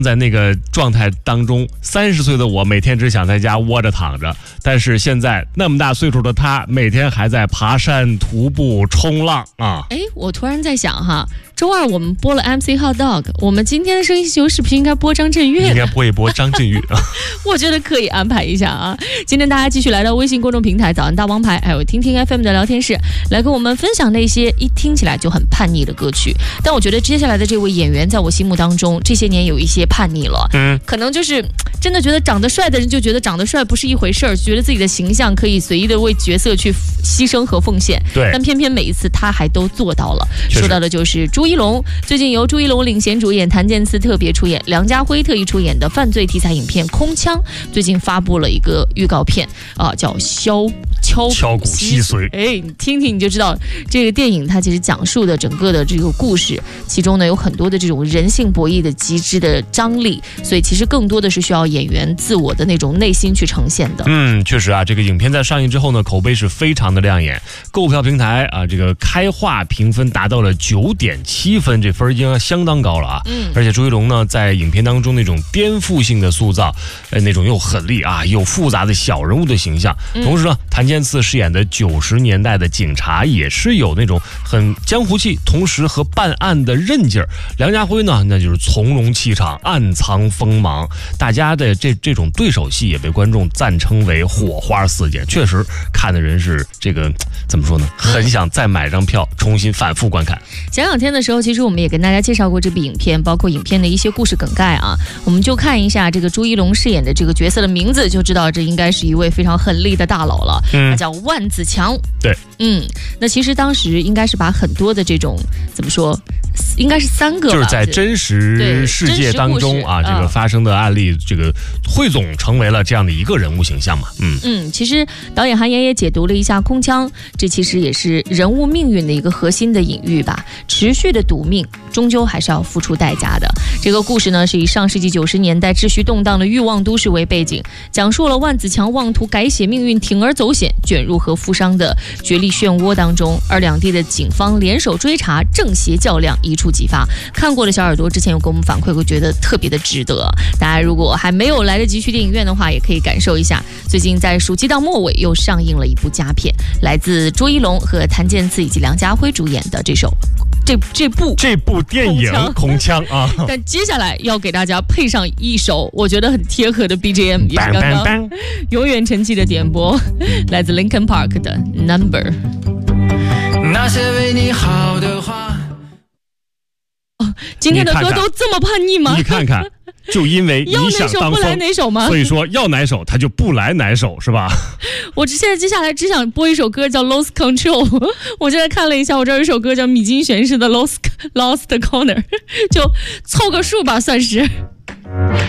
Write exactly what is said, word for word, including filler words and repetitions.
在那个状态当中，三十岁的我每天只想在家窝着躺着，但是现在那么大岁数的他，每天还在爬山、徒步、冲浪啊！ 哎，我突然在想哈，周二我们播了 M C Hot Dog， 我们今天的声音秀是不是应该播张震岳？ 应该播一播张震岳啊！ 我觉得可以安排一下啊。今天大家继续来到微信公众平台早安大王牌，还有听听 F M 的聊天室，来跟我们分享那些一听起来就很叛逆的歌曲。但我觉得接下来的这位演员，在我心目当中这些年有一些叛逆了，嗯，可能就是真的觉得长得帅的人就觉得长得帅不是一回事儿，觉得自己的形象可以随意的为角色去牺牲和奉献， 对， 但偏偏每一次他还都做到了。说到的就是朱一龙，最近由朱一龙领衔主演，谭健次特别出演，梁家辉特意出演的犯罪题材影片《空枪》，最近发布了一个预告片啊，叫敲敲敲鼓吸髓。 哎，你听听你就知道，这个电影它其实讲述的整个的这个故事，其中呢有很多的这种人性博弈的极致的张力，所以其实更多的是需要演员自我的那种内心去呈现的。 嗯，确实啊，这个影片在上映之后呢，口碑是非常的亮眼，购票平台啊，这个开画评分达到了九点七分，这分已经相当高了啊。嗯，而且朱一龙呢，在影片当中那种颠覆性的塑造，呃，那种又狠厉啊又复杂的小人物的形象，嗯、同时呢，谭健次饰演的九十年代的警察也是有那种很江湖气，同时和办案的韧劲儿。梁家辉呢，那就是从容气场，暗藏锋芒。大家的这这种对手戏也被观众赞称为火花四溅，确实看的人是这个怎么说呢？很想再买张票，重新反复观看。 前两天的时候，其实我们也跟大家介绍过这部影片，包括影片的一些故事梗概啊。我们就看一下这个朱一龙饰演的这个角色的名字，就知道这应该是一位非常狠厉的大佬了。嗯，他叫万梓强。 对， 嗯，那其实当时应该是把很多的这种怎么说？应该是三个吧， 就是在真实世界当中啊，这个发生的案例，这个汇总成为了这样的一个人物形象嘛。嗯嗯，其实导演韩延也解读了一下空枪，这其实也是人物命运的一个核心的隐喻吧。持续的赌命，终究还是要付出代价的。这个故事呢，是以上世纪九十年代秩序动荡的欲望都市为背景，讲述了万梓强妄图改写命运，铤而走险，卷入和富商的角力漩涡当中，而两地的警方联手追查，正邪较量，一触即发。看过的小耳朵之前有给我们反馈，会觉得特别的值得。大家如果还没有来得及去电影院的话，也可以感受一下。最近在暑期档末尾又上映了一部佳片，来自朱一龙和谭健次以及梁家辉主演的这首这这部这部电影《空枪》啊。 但接下来要给大家配上一首我觉得很贴合的 B G M， 也是刚刚永远沉寂的点播，来自 Linkin Park 的 Number。 那些为你好的话， 哦，今天的歌都这么叛逆吗？ 你看看，就因为你想当风， 哪首吗？ 所以说要哪首他就不来哪首，是吧？ 我现在接下来只想播一首歌叫 Lost Control。 我现在看了一下，我这儿有一首歌叫米津玄师的 Lost Lost Corner， 就凑个数吧，算是。